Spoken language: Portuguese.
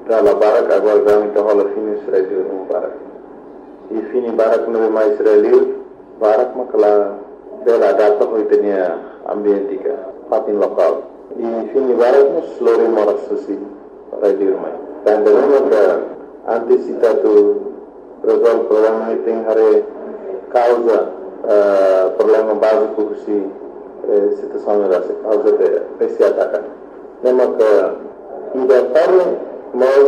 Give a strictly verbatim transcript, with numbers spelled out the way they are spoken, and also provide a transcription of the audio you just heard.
Rala barak agora realmente rola fino Israel no barak. E fino barak não é mais Israel, barak makala bela data foi tinha ambiente que patin local. E fino barak nos slowly moras assim para ir mais. Dan dalam que antecipado resolve problema que tem hare causa uh, problema básico que se eh, situação da causa de esse ataque. Lembra que ainda parle mas